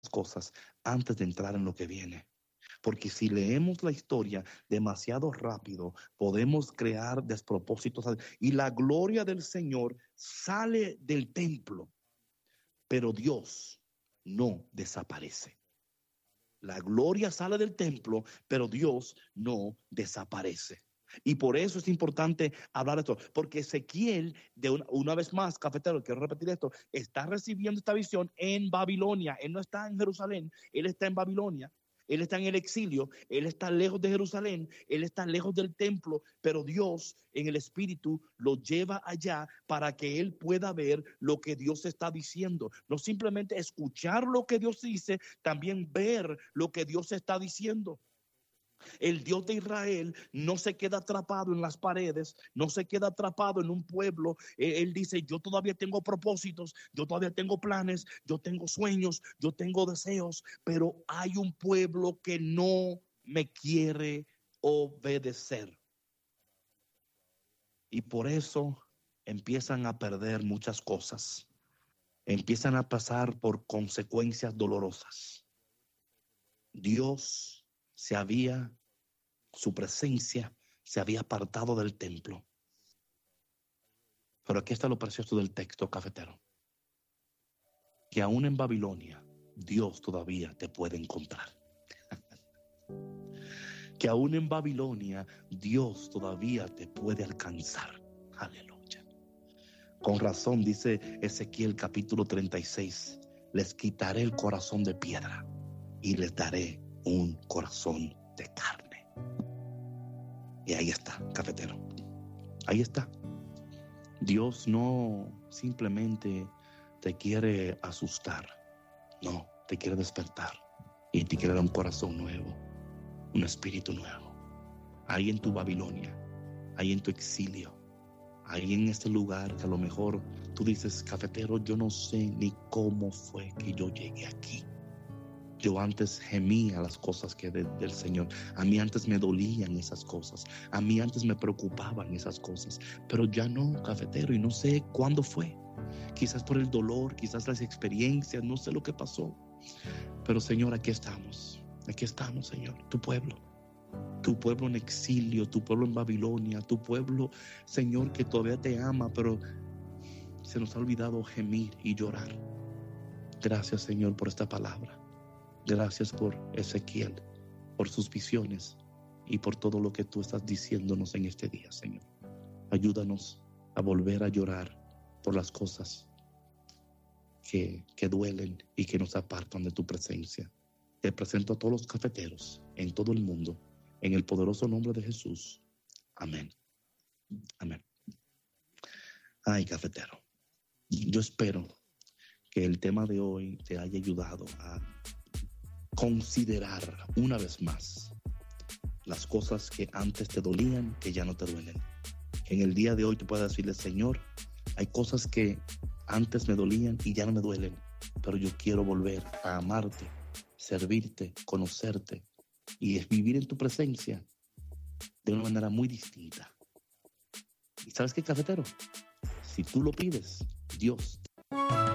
cosas antes de entrar en lo que viene. Porque si leemos la historia demasiado rápido, podemos crear despropósitos. Y la gloria del Señor sale del templo, pero Dios no desaparece. La gloria sale del templo, pero Dios no desaparece. Y por eso es importante hablar de esto, porque Ezequiel, una vez más, cafetero, quiero repetir esto, está recibiendo esta visión en Babilonia. Él no está en Jerusalén, él está en Babilonia. Él está en el exilio, él está lejos de Jerusalén, él está lejos del templo, pero Dios en el Espíritu lo lleva allá para que él pueda ver lo que Dios está diciendo. No simplemente escuchar lo que Dios dice, también ver lo que Dios está diciendo. El Dios de Israel no se queda atrapado en las paredes, no se queda atrapado en un pueblo. Él dice, yo todavía tengo propósitos, yo todavía tengo planes, yo tengo sueños, yo tengo deseos, pero hay un pueblo que no me quiere obedecer. Y por eso empiezan a perder muchas cosas, empiezan a pasar por consecuencias dolorosas. Su presencia se había apartado del templo. Pero aquí está lo precioso del texto, cafetero. Que aún en Babilonia, Dios todavía te puede encontrar. Que aún en Babilonia, Dios todavía te puede alcanzar. Aleluya. Con razón dice Ezequiel capítulo 36, les quitaré el corazón de piedra y les daré un corazón de carne. Y ahí está, cafetero. Ahí está. Dios no simplemente te quiere asustar. No, te quiere despertar. Y te quiere dar un corazón nuevo, un espíritu nuevo. Ahí en tu Babilonia, ahí en tu exilio, ahí en este lugar que a lo mejor tú dices, cafetero, yo no sé ni cómo fue que yo llegué aquí. Yo antes gemía las cosas que del Señor. A mí antes me dolían esas cosas. A mí antes me preocupaban esas cosas. Pero ya no, cafetero, y no sé cuándo fue. Quizás por el dolor, quizás las experiencias, no sé lo que pasó. Pero Señor, aquí estamos, Señor, tu pueblo en exilio, tu pueblo en Babilonia, tu pueblo, Señor, que todavía te ama, pero se nos ha olvidado gemir y llorar. Gracias, Señor, por esta palabra. Gracias por Ezequiel, por sus visiones y por todo lo que tú estás diciéndonos en este día, Señor. Ayúdanos a volver a llorar por las cosas que duelen y que nos apartan de tu presencia. Te presento a todos los cafeteros en todo el mundo, en el poderoso nombre de Jesús. Amén. Amén. Ay, cafetero, yo espero que el tema de hoy te haya ayudado a considerar una vez más las cosas que antes te dolían, que ya no te duelen. En el día de hoy tú puedes decirle, Señor, hay cosas que antes me dolían y ya no me duelen, pero yo quiero volver a amarte, servirte, conocerte y vivir en tu presencia de una manera muy distinta. ¿Y sabes qué, cafetero? Si tú lo pides, Dios